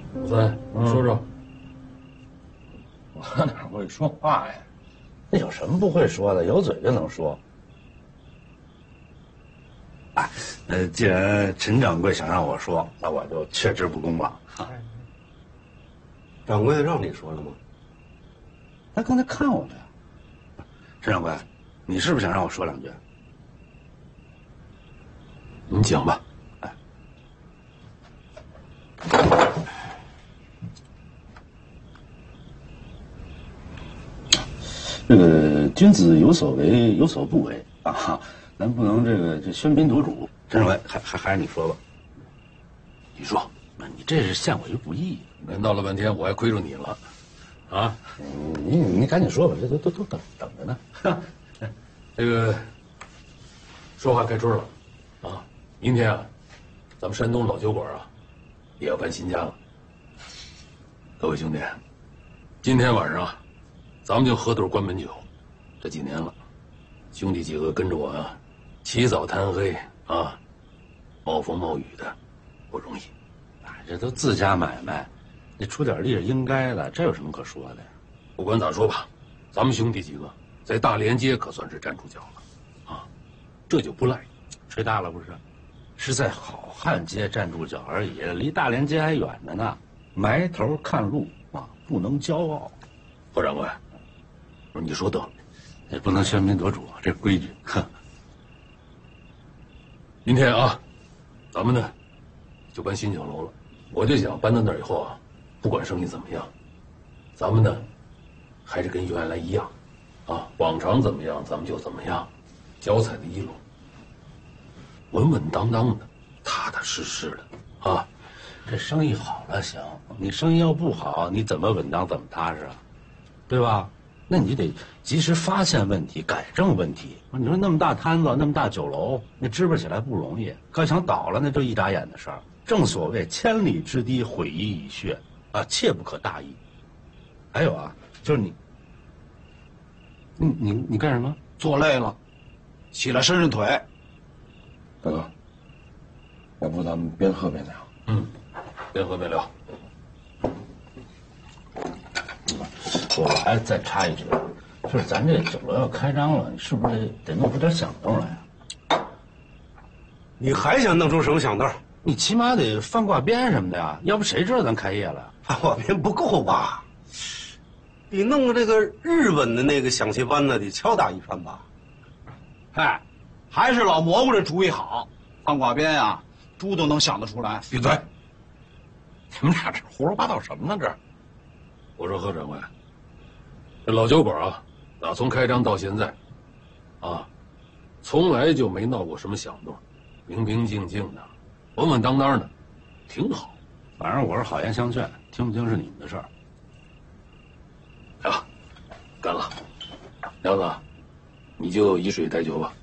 武三，说说。 我哪会说话呀？那有什么不会说的？有嘴就能说。哎，既然陈掌柜想让我说，那我就却之不恭了。 掌柜让你说了吗？ 他刚才看我了呀。陈掌柜，你是不是想让我说两句？ 你讲吧。 哎，这个君子有所为，有所不为啊，咱不能这喧宾夺主。陈掌柜，还是你说吧。 你说， 那你这是陷我于不义。 闹了半天，我还亏着你了，啊？ 你赶紧说吧，这都等着呢。 这个说话开春了，啊，明天啊，咱们山东老酒馆啊，也要搬新家了。各位兄弟，今天晚上啊，咱们就喝对关门酒。这几年了，兄弟几个跟着我啊，起早贪黑啊，冒风冒雨的，不容易。 哎，这都自家买卖，你出点力是应该的，这有什么可说的呀？ 不管咋说吧，咱们兄弟几个在大连街可算是站住脚了，啊，这就不赖。 吹大了不是？是在好汉街站住脚而已，离大连街还远着呢。埋头看路啊，不能骄傲。 霍掌柜，你说得了， 也不能喧宾夺主，这规矩。哼。 明天啊，咱们呢就搬新酒楼了。我就想搬到那儿以后啊，不管生意怎么样，咱们呢还是跟原来一样，啊，往常怎么样咱们就怎么样，脚踩的一路，稳稳当当的，踏踏实实的，啊。 这生意好了行，你生意要不好，你怎么稳当怎么踏实啊？对吧？那你得及时发现问题，改正问题。你说那么大摊子，那么大酒楼，那支棱起来不容易，可想倒了那就一眨眼的事儿。正所谓千里之堤，毁于蚁穴啊，切不可大意。还有啊，就是你干什么？ 坐累了，起来伸伸腿。 大哥，要不咱们边喝边聊？ 嗯，边喝边聊。 我还再插一句，就是咱这酒楼要开张了，你是不是得弄出点响动来呀？ 你还想弄出什么响动？ 你起码得放挂鞭什么的呀，要不谁知道咱开业了？ 放挂鞭不够吧？得弄个这个日本的那个响旗班子，得敲打一番吧？ 嗨，还是老蘑菇这主意好，放挂鞭呀，猪都能想得出来。 闭嘴！你们俩这胡说八道什么呢？这， 我说何掌柜，这老酒馆啊，打从开张到现在，啊，从来就没闹过什么响动，平平静静的，稳稳当当的，挺好。 反正我是好言相劝，听不听是你们的事儿。 来吧，干了，梁子，你就以水代酒吧。